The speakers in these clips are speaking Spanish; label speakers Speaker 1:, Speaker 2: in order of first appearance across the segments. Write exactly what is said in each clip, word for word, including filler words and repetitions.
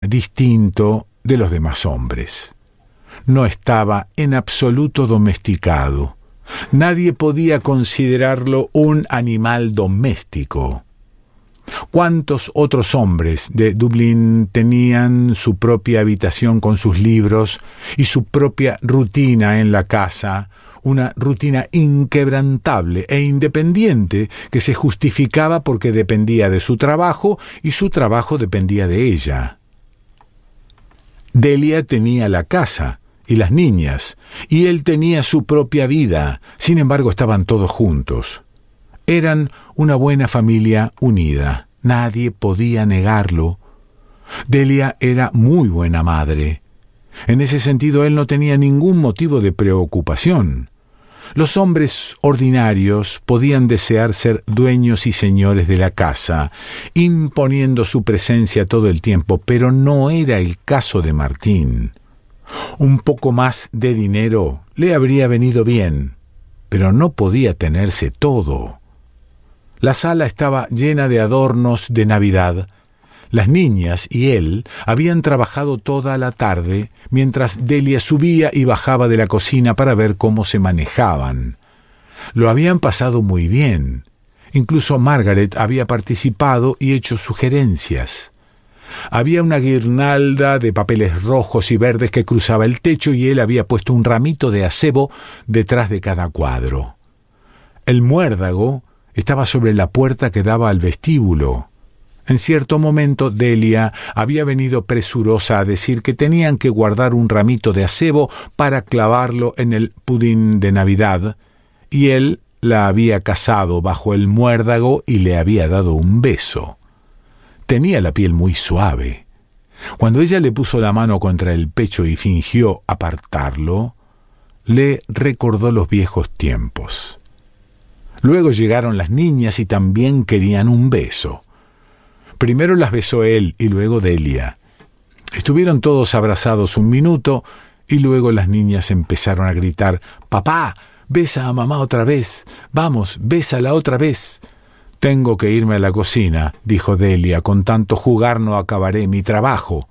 Speaker 1: distinto de los demás hombres. No estaba en absoluto domesticado. Nadie podía considerarlo un animal doméstico. ¿Cuántos otros hombres de Dublín tenían su propia habitación con sus libros y su propia rutina en la casa, una rutina inquebrantable e independiente que se justificaba porque dependía de su trabajo y su trabajo dependía de ella? Delia tenía la casa y las niñas, y él tenía su propia vida. Sin embargo, estaban todos juntos. Eran una buena familia unida. Nadie podía negarlo. Delia era muy buena madre. En ese sentido, él no tenía ningún motivo de preocupación. Los hombres ordinarios podían desear ser dueños y señores de la casa, imponiendo su presencia todo el tiempo, pero no era el caso de Martín. Un poco más de dinero le habría venido bien, pero no podía tenerse todo. La sala estaba llena de adornos de Navidad. Las niñas y él habían trabajado toda la tarde, mientras Delia subía y bajaba de la cocina para ver cómo se manejaban. Lo habían pasado muy bien. Incluso Margaret había participado y hecho sugerencias. Había una guirnalda de papeles rojos y verdes que cruzaba el techo y él había puesto un ramito de acebo detrás de cada cuadro. El muérdago estaba sobre la puerta que daba al vestíbulo. En cierto momento Delia había venido presurosa a decir que tenían que guardar un ramito de acebo para clavarlo en el pudín de Navidad, y él la había casado bajo el muérdago y le había dado un beso. Tenía la piel muy suave. Cuando ella le puso la mano contra el pecho y fingió apartarlo, le recordó los viejos tiempos. Luego llegaron las niñas y también querían un beso. Primero las besó él y luego Delia. Estuvieron todos abrazados un minuto y luego las niñas empezaron a gritar: «¡Papá, besa a mamá otra vez! ¡Vamos, bésala otra vez!». «Tengo que irme a la cocina», dijo Delia, «con tanto jugar no acabaré mi trabajo».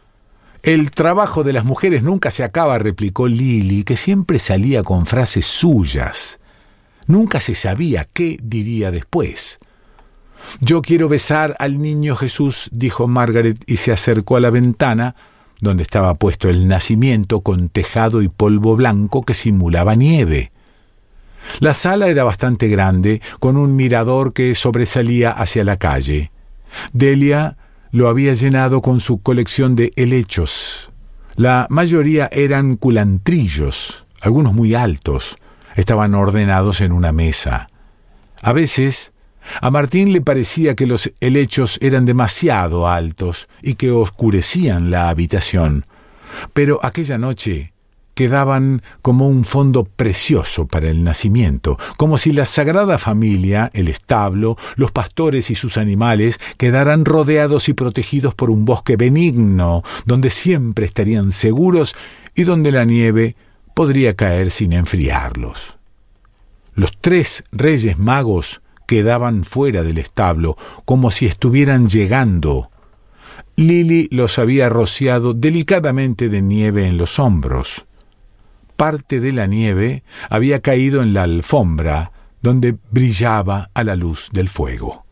Speaker 1: «El trabajo de las mujeres nunca se acaba», replicó Lily, que siempre salía con frases suyas. Nunca se sabía qué diría después. «Yo quiero besar al niño Jesús», dijo Margaret, y se acercó a la ventana, donde estaba puesto el nacimiento con tejado y polvo blanco que simulaba nieve. La sala era bastante grande, con un mirador que sobresalía hacia la calle. Delia lo había llenado con su colección de helechos. La mayoría eran culantrillos, algunos muy altos. Estaban ordenados en una mesa. A veces, a Martín le parecía que los helechos eran demasiado altos y que oscurecían la habitación. Pero aquella noche quedaban como un fondo precioso para el nacimiento, como si la Sagrada Familia, el establo, los pastores y sus animales quedaran rodeados y protegidos por un bosque benigno, donde siempre estarían seguros y donde la nieve podría caer sin enfriarlos. Los tres Reyes Magos quedaban fuera del establo, como si estuvieran llegando. Lily los había rociado delicadamente de nieve en los hombros. Parte de la nieve había caído en la alfombra, donde brillaba a la luz del fuego.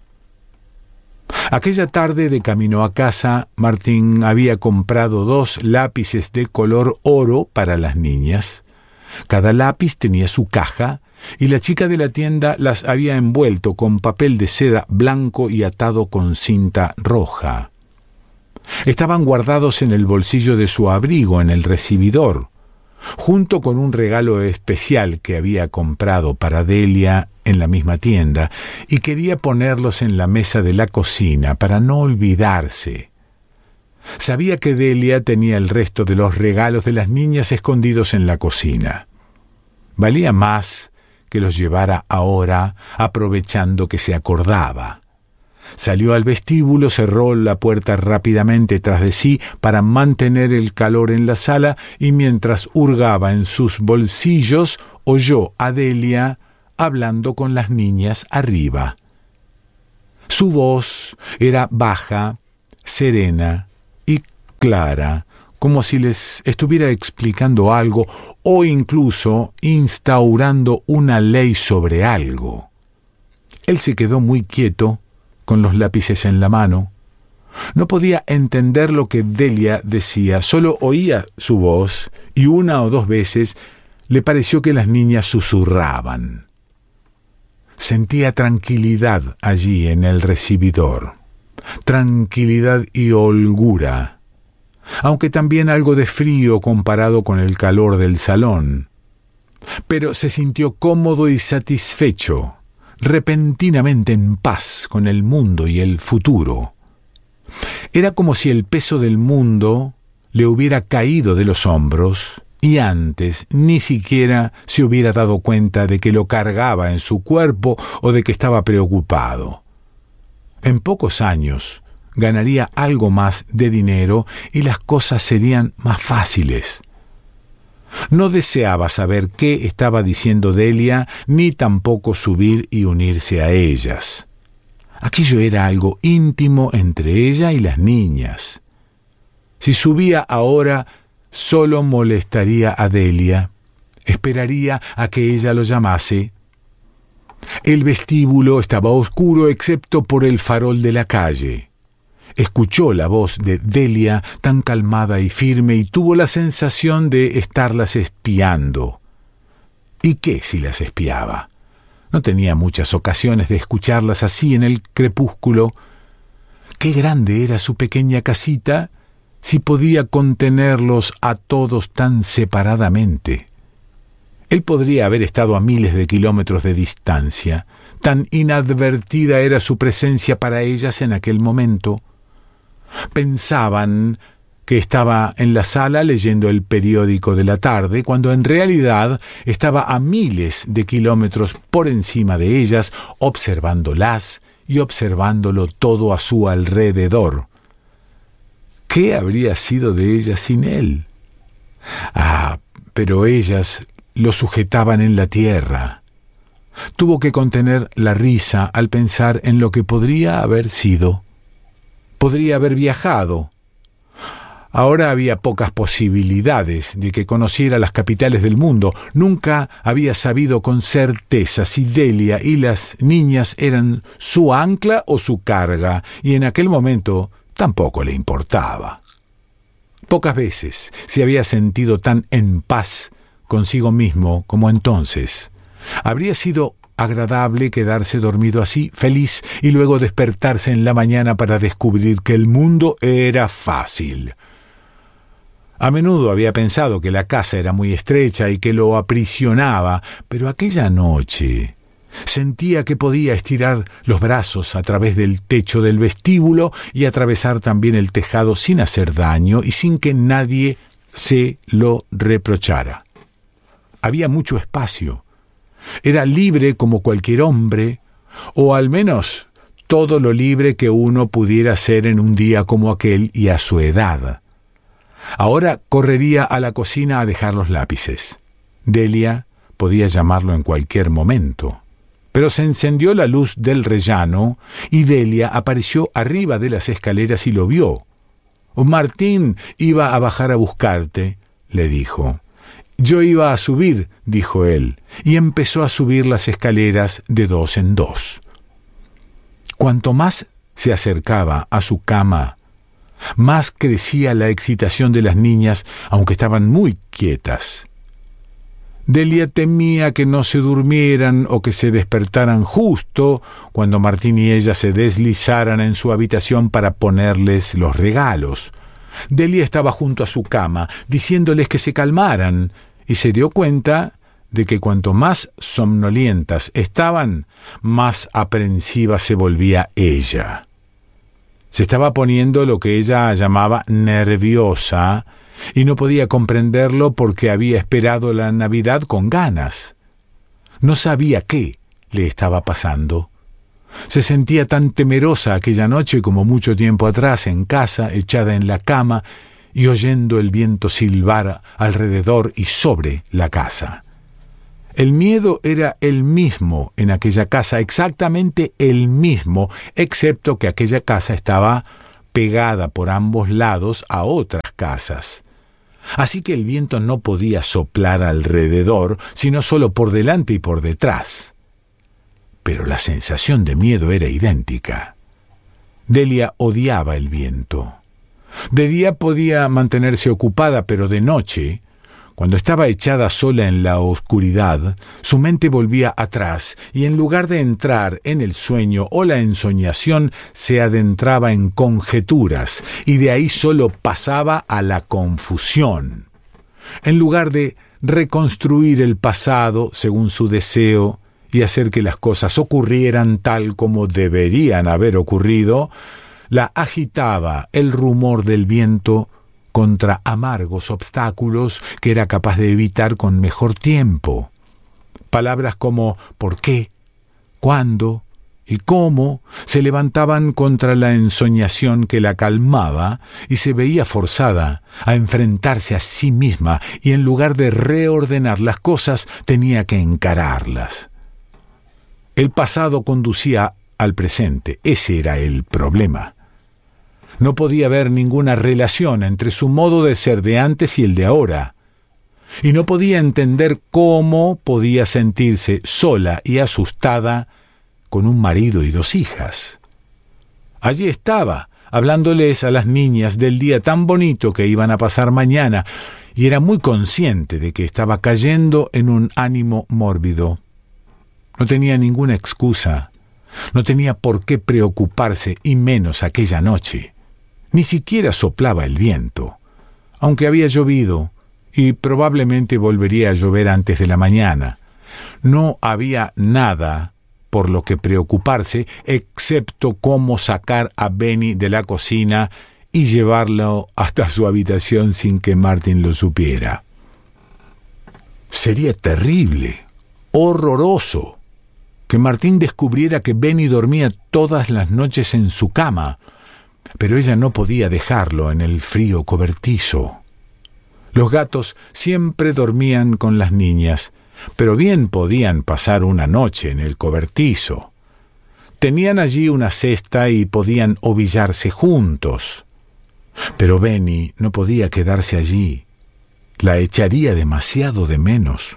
Speaker 1: Aquella tarde, de camino a casa, Martín había comprado dos lápices de color oro para las niñas. Cada lápiz tenía su caja, y la chica de la tienda las había envuelto con papel de seda blanco y atado con cinta roja. Estaban guardados en el bolsillo de su abrigo, en el recibidor, junto con un regalo especial que había comprado para Delia en la misma tienda, y quería ponerlos en la mesa de la cocina para no olvidarse. Sabía que Delia tenía el resto de los regalos de las niñas escondidos en la cocina. Valía más que los llevara ahora, aprovechando que se acordaba. Salió al vestíbulo, cerró la puerta rápidamente tras de sí para mantener el calor en la sala, y mientras hurgaba en sus bolsillos, oyó a Delia hablando con las niñas arriba. Su voz era baja, serena y clara, como si les estuviera explicando algo o incluso instaurando una ley sobre algo. Él se quedó muy quieto, con los lápices en la mano. No podía entender lo que Delia decía, solo oía su voz y una o dos veces le pareció que las niñas susurraban. Sentía tranquilidad allí en el recibidor, tranquilidad y holgura, aunque también algo de frío comparado con el calor del salón. Pero se sintió cómodo y satisfecho, repentinamente en paz con el mundo y el futuro. Era como si el peso del mundo le hubiera caído de los hombros y antes ni siquiera se hubiera dado cuenta de que lo cargaba en su cuerpo o de que estaba preocupado. En pocos años ganaría algo más de dinero y las cosas serían más fáciles. No deseaba saber qué estaba diciendo Delia, ni tampoco subir y unirse a ellas. Aquello era algo íntimo entre ella y las niñas. Si subía ahora, solo molestaría a Delia. Esperaría a que ella lo llamase. El vestíbulo estaba oscuro excepto por el farol de la calle. Escuchó la voz de Delia tan calmada y firme y tuvo la sensación de estarlas espiando. ¿Y qué si las espiaba? No tenía muchas ocasiones de escucharlas así en el crepúsculo. Qué grande era su pequeña casita, si podía contenerlos a todos tan separadamente. Él podría haber estado a miles de kilómetros de distancia. Tan inadvertida era su presencia para ellas en aquel momento. Pensaban que estaba en la sala leyendo el periódico de la tarde, cuando en realidad estaba a miles de kilómetros por encima de ellas, observándolas y observándolo todo a su alrededor. ¿Qué habría sido de ellas sin él? Ah, pero ellas lo sujetaban en la tierra. Tuvo que contener la risa al pensar en lo que podría haber sido. Podría haber viajado. Ahora había pocas posibilidades de que conociera las capitales del mundo. Nunca había sabido con certeza si Delia y las niñas eran su ancla o su carga, y en aquel momento tampoco le importaba. Pocas veces se había sentido tan en paz consigo mismo como entonces. Habría sido agradable quedarse dormido así, feliz, y luego despertarse en la mañana para descubrir que el mundo era fácil. A menudo había pensado que la casa era muy estrecha y que lo aprisionaba, pero aquella noche sentía que podía estirar los brazos a través del techo del vestíbulo y atravesar también el tejado sin hacer daño y sin que nadie se lo reprochara. Había mucho espacio. Era libre como cualquier hombre, o al menos todo lo libre que uno pudiera ser en un día como aquel y a su edad. Ahora correría a la cocina a dejar los lápices. Delia podía llamarlo en cualquier momento. Pero se encendió la luz del rellano y Delia apareció arriba de las escaleras y lo vio. «Martín iba a bajar a buscarte», le dijo. «Yo iba a subir», dijo él, y empezó a subir las escaleras de dos en dos. Cuanto más se acercaba a su cama, más crecía la excitación de las niñas, aunque estaban muy quietas. Delia temía que no se durmieran o que se despertaran justo cuando Martín y ella se deslizaran en su habitación para ponerles los regalos. Delia estaba junto a su cama, diciéndoles que se calmaran, y se dio cuenta de que cuanto más somnolientas estaban, más aprensiva se volvía ella. Se estaba poniendo lo que ella llamaba nerviosa, y no podía comprenderlo porque había esperado la Navidad con ganas. No sabía qué le estaba pasando. Se sentía tan temerosa aquella noche como mucho tiempo atrás en casa, echada en la cama y oyendo el viento silbar alrededor y sobre la casa. El miedo era el mismo en aquella casa, exactamente el mismo, excepto que aquella casa estaba pegada por ambos lados a otras casas. Así que el viento no podía soplar alrededor, sino solo por delante y por detrás. Pero la sensación de miedo era idéntica. Delia odiaba el viento. De día podía mantenerse ocupada, pero de noche, cuando estaba echada sola en la oscuridad, su mente volvía atrás y en lugar de entrar en el sueño o la ensoñación, se adentraba en conjeturas y de ahí solo pasaba a la confusión. En lugar de reconstruir el pasado según su deseo y hacer que las cosas ocurrieran tal como deberían haber ocurrido, la agitaba el rumor del viento contra amargos obstáculos que era capaz de evitar con mejor tiempo. Palabras como ¿por qué?, ¿cuándo?, y cómo se levantaban contra la ensoñación que la calmaba y se veía forzada a enfrentarse a sí misma y en lugar de reordenar las cosas tenía que encararlas. El pasado conducía al presente, ese era el problema. No podía haber ninguna relación entre su modo de ser de antes y el de ahora. Y no podía entender cómo podía sentirse sola y asustada con un marido y dos hijas. Allí estaba, hablándoles a las niñas del día tan bonito que iban a pasar mañana, y era muy consciente de que estaba cayendo en un ánimo mórbido. No tenía ninguna excusa, no tenía por qué preocuparse, y menos aquella noche. Ni siquiera soplaba el viento, aunque había llovido y probablemente volvería a llover antes de la mañana. No había nada por lo que preocuparse, excepto cómo sacar a Benny de la cocina y llevarlo hasta su habitación sin que Martin lo supiera. Sería terrible, horroroso, que Martin descubriera que Benny dormía todas las noches en su cama, pero ella no podía dejarlo en el frío cobertizo. Los gatos siempre dormían con las niñas, pero bien podían pasar una noche en el cobertizo. Tenían allí una cesta y podían ovillarse juntos. Pero Benny no podía quedarse allí. La echaría demasiado de menos.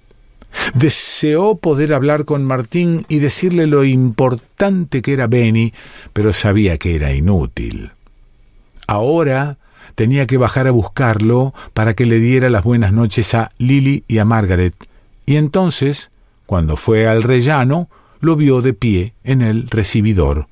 Speaker 1: Deseó poder hablar con Martín y decirle lo importante que era Benny, pero sabía que era inútil. Ahora tenía que bajar a buscarlo para que le diera las buenas noches a Lily y a Margaret, y entonces, cuando fue al rellano, lo vio de pie en el recibidor.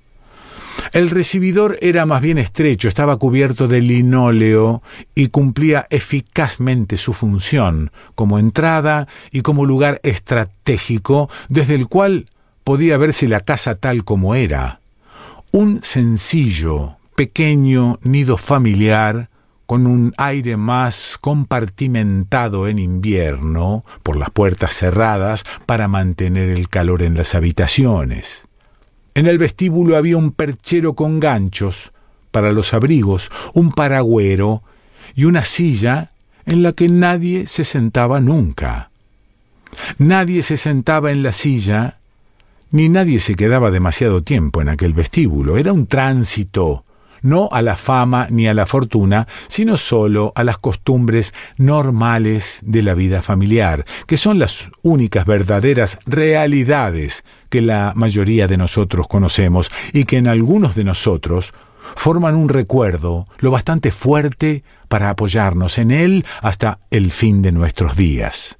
Speaker 1: El recibidor era más bien estrecho, estaba cubierto de linóleo y cumplía eficazmente su función como entrada y como lugar estratégico desde el cual podía verse la casa tal como era. Un sencillo, pequeño nido familiar con un aire más compartimentado en invierno por las puertas cerradas para mantener el calor en las habitaciones. En el vestíbulo había un perchero con ganchos para los abrigos, un paragüero y una silla en la que nadie se sentaba nunca. Nadie se sentaba en la silla, ni nadie se quedaba demasiado tiempo en aquel vestíbulo. Era un tránsito, no a la fama ni a la fortuna, sino solo a las costumbres normales de la vida familiar, que son las únicas verdaderas realidades que la mayoría de nosotros conocemos y que en algunos de nosotros forman un recuerdo lo bastante fuerte para apoyarnos en él hasta el fin de nuestros días.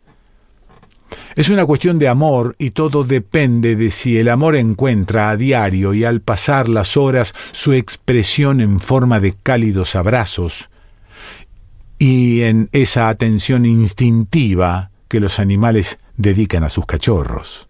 Speaker 1: Es una cuestión de amor y todo depende de si el amor encuentra a diario y al pasar las horas su expresión en forma de cálidos abrazos y en esa atención instintiva que los animales dedican a sus cachorros.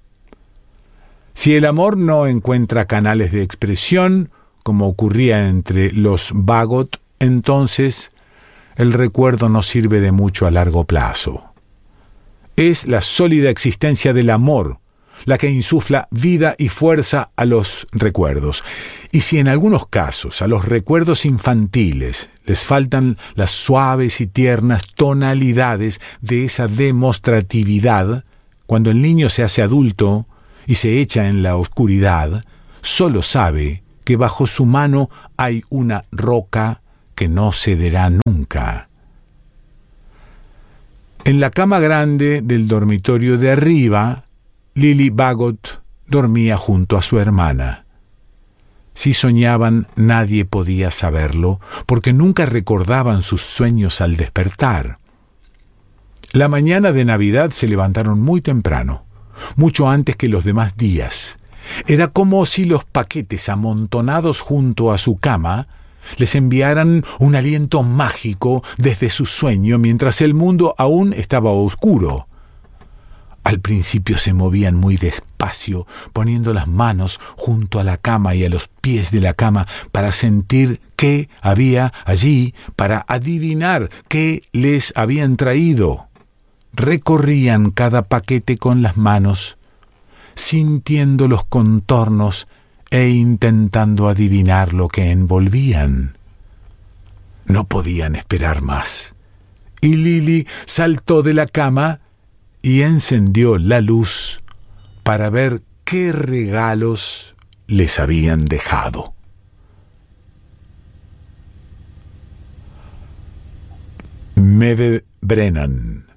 Speaker 1: Si el amor no encuentra canales de expresión, como ocurría entre los Bagot, entonces el recuerdo no sirve de mucho a largo plazo. Es la sólida existencia del amor la que insufla vida y fuerza a los recuerdos. Y si en algunos casos a los recuerdos infantiles les faltan las suaves y tiernas tonalidades de esa demostratividad, cuando el niño se hace adulto y se echa en la oscuridad, solo sabe que bajo su mano hay una roca que no cederá nunca. En la cama grande del dormitorio de arriba, Lily Bagot dormía junto a su hermana. Si soñaban, nadie podía saberlo, porque nunca recordaban sus sueños al despertar. La mañana de Navidad se levantaron muy temprano, mucho antes que los demás días. Era como si los paquetes amontonados junto a su cama les enviaran un aliento mágico desde su sueño mientras el mundo aún estaba oscuro. Al principio se movían muy despacio, poniendo las manos junto a la cama y a los pies de la cama para sentir qué había allí, para adivinar qué les habían traído. Recorrían cada paquete con las manos, sintiendo los contornos e intentando adivinar lo que envolvían. No podían esperar más, y Lily saltó de la cama y encendió la luz para ver qué regalos les habían dejado. Maeve Brennan.